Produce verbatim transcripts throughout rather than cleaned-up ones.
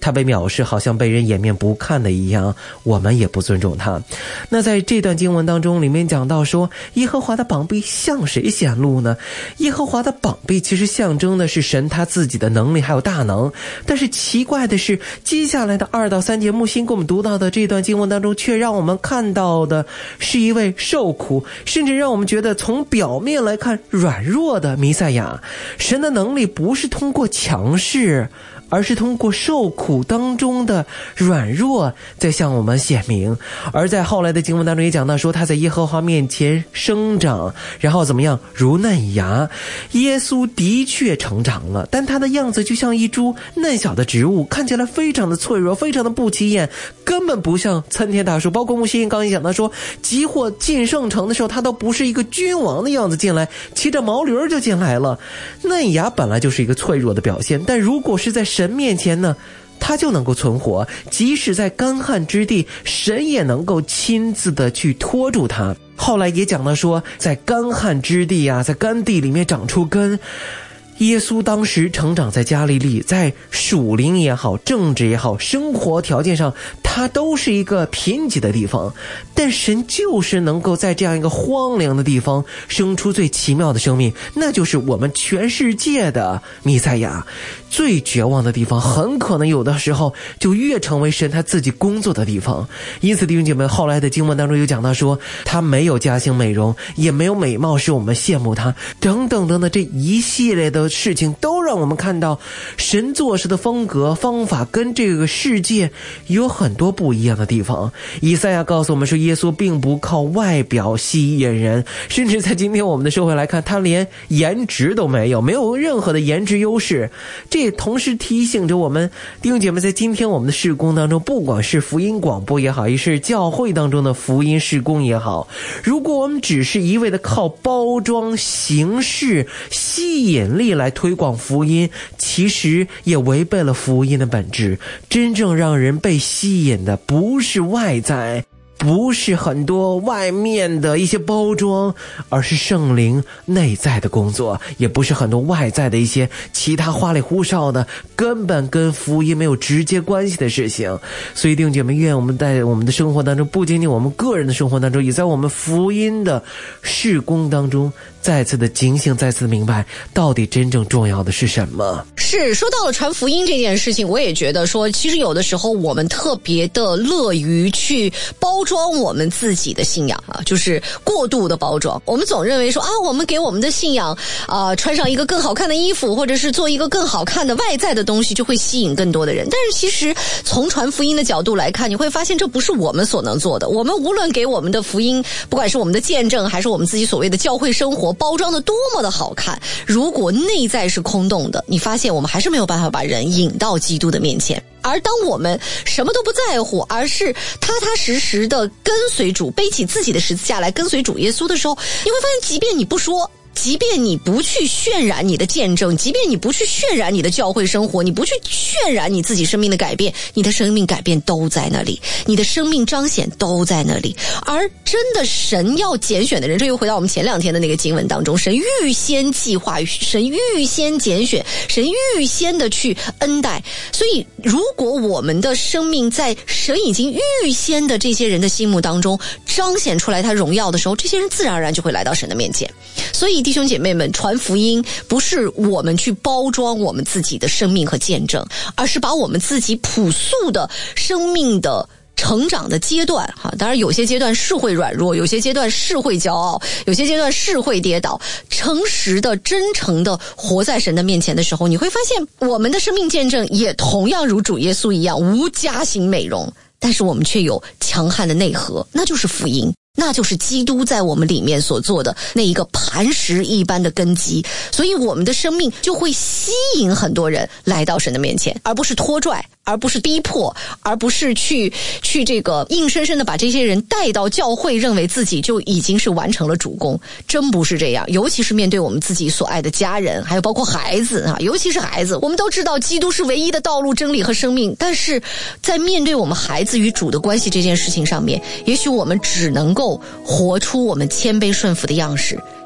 他被藐视，好像被人掩面不看的一样，我们也不尊重他。那在这段经文当中，里面讲到说，耶和华的膀臂向谁显露呢？耶和华的膀臂其实象征的是神他自己的能力还有大能，但是奇怪的是，接下来的二到三节木星给我们读到的这段经文当中，却让我们看到的是一位受苦，甚至让我们觉得从表面来看软弱的弥赛亚。神的能力不是通过强势，而是通过受苦当中的软弱在向我们显明。而在后来的经文当中也讲到说，他在耶和华面前生长，然后怎么样，如嫩芽。耶稣的确成长了，但他的样子就像一株嫩小的植物，看起来非常的脆弱，非常的不起眼，根本不像参天大树。包括木星刚也讲到说，即或进圣城的时候，他都不是一个君王的样子进来，骑着毛驴就进来了。嫩芽本来就是一个脆弱的表现，但如果是在神面前呢，他就能够存活，即使在干旱之地，神也能够亲自的去拖住他。后来也讲到说，在干旱之地啊，在干地里面长出根。耶稣当时成长在加利利，在属灵也好，政治也好，生活条件上，它都是一个贫瘠的地方，但神就是能够在这样一个荒凉的地方生出最奇妙的生命，那就是我们全世界的弥赛亚。最绝望的地方，很可能有的时候就越成为神他自己工作的地方。因此弟兄姐妹，后来的经文当中有讲到说，他没有家境美容，也没有美貌使我们羡慕他，等等等等，这一系列的事情都让我们看到神做事的风格方法跟这个世界有很多不一样的地方。以赛亚告诉我们说，耶稣并不靠外表吸引人，甚至在今天我们的社会来看，他连颜值都没有，没有任何的颜值优势。这也同时提醒着我们弟兄姐妹，在今天我们的事工当中，不管是福音广播也好，也是教会当中的福音事工也好，如果我们只是一味的靠包装形式吸引力来推广福音，其实也违背了福音的本质。真正让人被吸引的不是外在，不是很多外面的一些包装，而是圣灵内在的工作，也不是很多外在的一些其他花里胡哨的根本跟福音没有直接关系的事情。所以弟兄姐妹，愿我们在我们的生活当中，不仅仅我们个人的生活当中，也在我们福音的事工当中再次的警醒，再次的明白到底真正重要的是什么。 是，说到了传福音这件事情，我也觉得说，其实有的时候我们特别的乐于去包装我们自己的信仰啊，就是过度的包装。我们总认为说啊，我们给我们的信仰啊、呃、穿上一个更好看的衣服，或者是做一个更好看的外在的东西，就会吸引更多的人。但是其实从传福音的角度来看，你会发现这不是我们所能做的。我们无论给我们的福音，不管是我们的见证，还是我们自己所谓的教会生活，包装的多么的好看，如果内在是空洞的，你发现我们还是没有办法把人引到基督的面前。而当我们什么都不在乎，而是踏踏实实的跟随主，背起自己的十字架来跟随主耶稣的时候，你会发现即便你不说，即便你不去渲染你的见证，即便你不去渲染你的教会生活，你不去渲染你自己生命的改变，你的生命改变都在那里，你的生命彰显都在那里。而真的神要拣选的人，这又回到我们前两天的那个经文当中，神预先计划，神预先拣选，神预先的去恩待。所以如果我们的生命在神已经预先的这些人的心目当中彰显出来他荣耀的时候，这些人自然而然就会来到神的面前。所以弟兄姐妹们，传福音不是我们去包装我们自己的生命和见证，而是把我们自己朴素的生命的成长的阶段哈，当然有些阶段是会软弱，有些阶段是会骄傲，有些阶段是会跌倒，诚实的真诚的活在神的面前的时候，你会发现我们的生命见证也同样如主耶稣一样无家型美容，但是我们却有强悍的内核，那就是福音，那就是基督在我们里面所做的那一个磐石一般的根基。所以我们的生命就会吸引很多人来到神的面前，而不是拖拽，而不是逼迫，而不是去去这个硬生生的把这些人带到教会，认为自己就已经是完成了主工。真不是这样，尤其是面对我们自己所爱的家人，还有包括孩子啊，尤其是孩子，我们都知道基督是唯一的道路、真理和生命，但是在面对我们孩子与主的关系这件事情上面，也许我们只能够活出我们谦卑顺服的样式，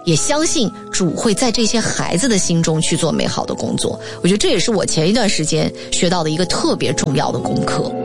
也相信主会在这些孩子的心中去做美好的工作。我觉得这也是我前一段时间学到的一个特别重要的功课。